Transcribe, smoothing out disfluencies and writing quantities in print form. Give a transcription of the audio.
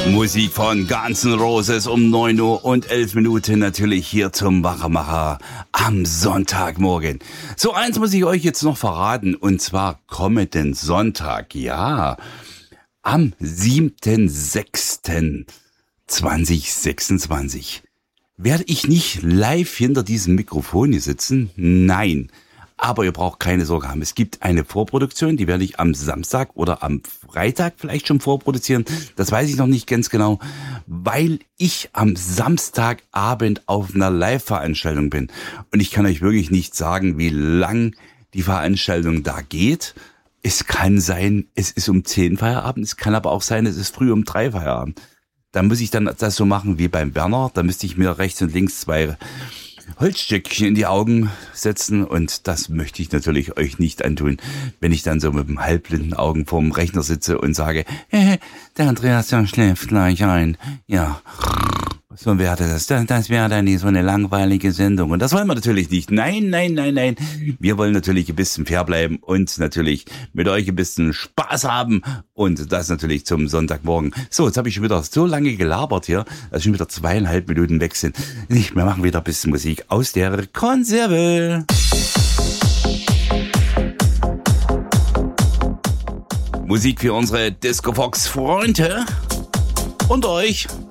Musik von Guns N' Roses um 9 Uhr und 11 Minuten natürlich hier zum Wachmacher am Sonntagmorgen. So, eins muss ich euch jetzt noch verraten, und zwar kommenden Sonntag, ja, am 7.6.2026 werde ich nicht live hinter diesem Mikrofon hier sitzen, nein. Aber ihr braucht keine Sorge haben. Es gibt eine Vorproduktion, die werde ich am Samstag oder am Freitag vielleicht schon vorproduzieren. Das weiß ich noch nicht ganz genau, weil ich am Samstagabend auf einer Live-Veranstaltung bin. Und ich kann euch wirklich nicht sagen, wie lang die Veranstaltung da geht. Es kann sein, es ist um 10 Feierabend. Es kann aber auch sein, es ist früh um 3 Feierabend. Da muss ich dann das so machen wie beim Werner. Da müsste ich mir rechts und links 2 Holzstückchen in die Augen setzen, und das möchte ich natürlich euch nicht antun, wenn ich dann so mit dem halbblinden Augen vorm Rechner sitze und sage, der Andreas, der schläft gleich ein. Ja, so wäre das. Das wäre dann nicht so eine langweilige Sendung. Und das wollen wir natürlich nicht. Nein. Wir wollen natürlich ein bisschen fair bleiben und natürlich mit euch ein bisschen Spaß haben. Und das natürlich zum Sonntagmorgen. So, jetzt habe ich schon wieder so lange gelabert hier, dass schon wieder 2,5 Minuten weg sind. Wir machen wieder ein bisschen Musik aus der Konserve. Musik für unsere Disco Fox Freunde und euch.